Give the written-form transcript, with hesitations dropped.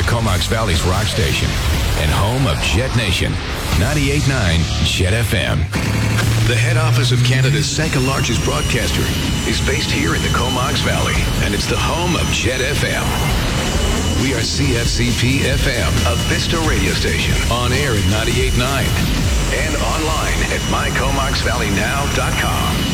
Comox Valley's rock station and home of Jet Nation, 98.9 Jet FM. The head office of Canada's second largest broadcaster is based here in the Comox Valley, and it's the home of Jet FM. We are CFCP FM, a Vista radio station, on air at 98.9 and online at mycomoxvalleynow.com.